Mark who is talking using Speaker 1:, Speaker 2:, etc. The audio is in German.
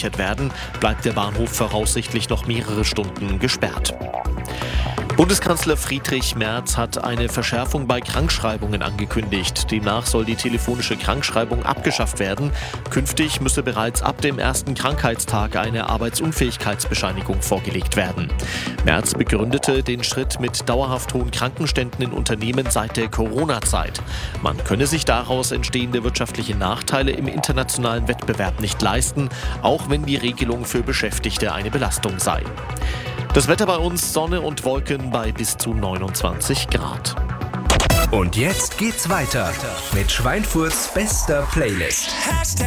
Speaker 1: abgesichert werden, bleibt der Bahnhof voraussichtlich noch mehrere Stunden gesperrt. Bundeskanzler Friedrich Merz hat eine Verschärfung bei Krankschreibungen angekündigt. Demnach soll die telefonische Krankschreibung abgeschafft werden. Künftig müsse bereits ab dem ersten Krankheitstag eine Arbeitsunfähigkeitsbescheinigung vorgelegt werden. Merz begründete den Schritt mit dauerhaft hohen Krankenständen in Unternehmen seit der Corona-Zeit. Man könne sich daraus entstehende wirtschaftliche Nachteile im internationalen Wettbewerb nicht leisten, auch wenn die Regelung für Beschäftigte eine Belastung sei. Das Wetter bei uns, Sonne und Wolken bei bis zu 29 Grad.
Speaker 2: Und jetzt geht's weiter mit Schweinfurts bester Playlist.